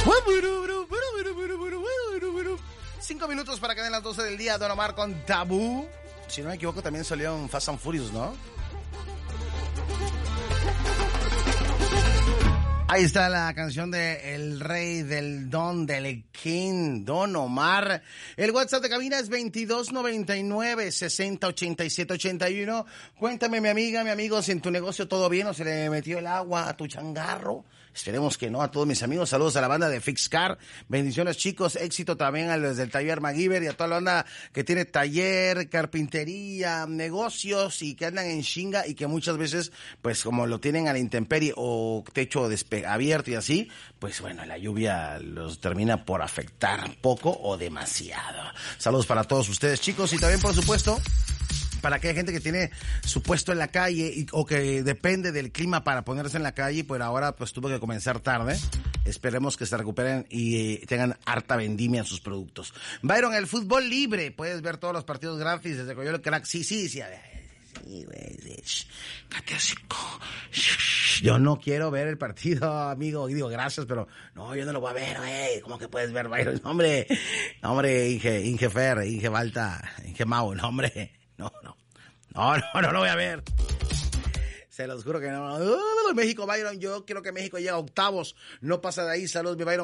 5 minutos para que den las 12 del día. Don Omar con Tabú. Si no me equivoco, también salió en Fast and Furious, ¿no? Ahí está la canción de El Rey del Don, del King, Don Omar. El WhatsApp de cabina es 2299-608781. Cuéntame, mi amiga, mi amigo, si en tu negocio todo bien o se le metió el agua a tu changarro. Esperemos que no. A todos mis amigos, saludos a la banda de Fixcar. Bendiciones, chicos. Éxito también a los del taller MacGyver y a toda la banda que tiene taller, carpintería, negocios y que andan en chinga y que muchas veces, pues como lo tienen a la intemperie o techo abierto y así, pues bueno, la lluvia los termina por afectar poco o demasiado. Saludos para todos ustedes, chicos, y también, por supuesto, para aquella gente que tiene su puesto en la calle o que depende del clima para ponerse en la calle, pues ahora pues tuvo que comenzar tarde. Esperemos que se recuperen y tengan harta vendimia en sus productos. Byron, el fútbol libre, puedes ver todos los partidos gratis desde Coyote Crack. Sí, güey. Yo no quiero ver el partido, amigo. Y digo, gracias, pero no, yo no lo voy a ver, güey. ¿Cómo que puedes ver, Byron? Hombre, Inge Fer, Inge Balta, Inge Mau, no, hombre. No lo voy a ver. Se los juro que no. México, Byron, yo quiero que México llegue a octavos. No pasa de ahí. Saludos, mi Byron.